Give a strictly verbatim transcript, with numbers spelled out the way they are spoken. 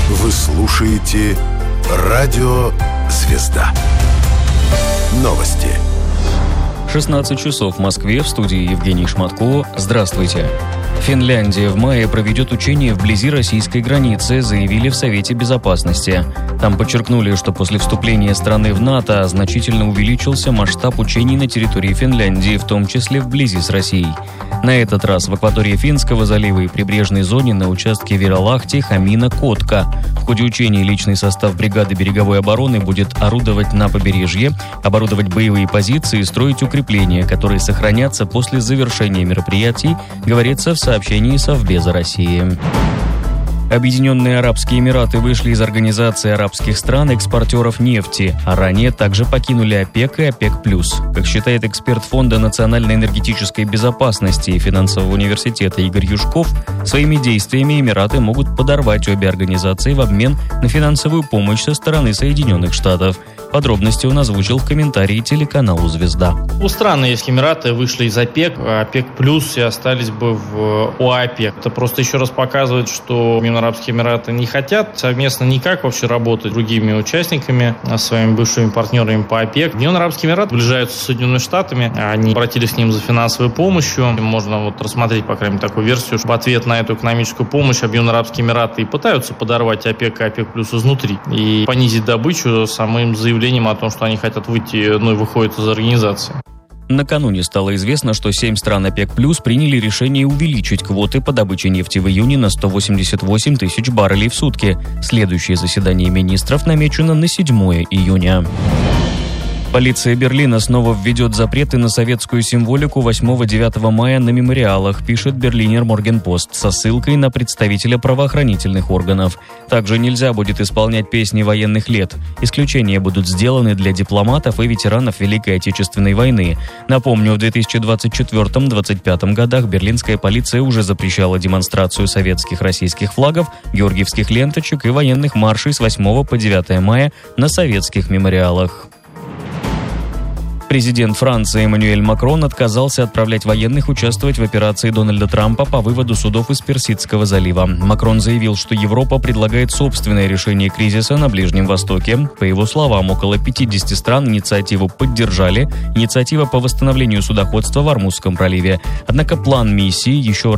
Вы слушаете Радио «Звезда». Новости. шестнадцать часов в Москве, в студии Евгений Шматко. Здравствуйте. Финляндия в мае проведет учения вблизи российской границы, заявили в Совете Безопасности. Там подчеркнули, что после вступления страны в НАТО значительно увеличился масштаб учений на территории Финляндии, в том числе вблизи с Россией. На этот раз в акватории Финского залива и прибрежной зоне на участке Виралахти, Хамина, Котка. В ходе учений личный состав бригады береговой обороны будет орудовать на побережье, оборудовать боевые позиции и строить укрепления, которые сохранятся после завершения мероприятий, говорится в сообщении Совбеза России. Объединенные Арабские Эмираты вышли из Организации арабских стран-экспортеров нефти, а ранее также покинули ОПЕК и ОПЕК+. Как считает эксперт Фонда национальной энергетической безопасности и финансового университета Игорь Юшков, своими действиями Эмираты могут подорвать обе организации в обмен на финансовую помощь со стороны Соединенных Штатов. Подробности он озвучил в комментарии телеканалу «Звезда». У стран, если Эмираты вышли из ОПЕК, ОПЕК+, и остались бы в ОАПЕК. Это просто еще раз показывает, что Арабские Эмираты не хотят совместно никак вообще работать с другими участниками, своими бывшими партнерами по ОПЕК. Объединенные Арабские Эмираты сближаются с Соединенными Штатами. Они обратились к ним за финансовой помощью. Можно вот рассмотреть, по крайней мере, такую версию, что в ответ на эту экономическую помощь Объединенные Арабские Эмираты и пытаются подорвать ОПЕК и ОПЕК+ изнутри и понизить добычу самым заявлением о том, что они хотят выйти, ну и выходят из организации. Накануне стало известно, что семь стран ОПЕК+ приняли решение увеличить квоты по добыче нефти в июне на сто восемьдесят восемь тысяч баррелей в сутки. Следующее заседание министров намечено на седьмое июня. Полиция Берлина снова введет запреты на советскую символику восьмого-девятого мая на мемориалах, пишет Берлинер Моргенпост со ссылкой на представителя правоохранительных органов. Также нельзя будет исполнять песни военных лет. Исключения будут сделаны для дипломатов и ветеранов Великой Отечественной войны. Напомню, в две тысячи двадцать четвёртом — две тысячи двадцать пятом годах берлинская полиция уже запрещала демонстрацию советских российских флагов, георгиевских ленточек и военных маршей с восьмого по девятое мая на советских мемориалах. Президент Франции Эммануэль Макрон отказался отправлять военных участвовать в операции Дональда Трампа по выводу судов из Персидского залива. Макрон заявил, что Европа предлагает собственное решение кризиса на Ближнем Востоке. По его словам, около пятьдесят стран инициативу поддержали. Инициатива по восстановлению судоходства в Ормузском проливе. Однако план миссии еще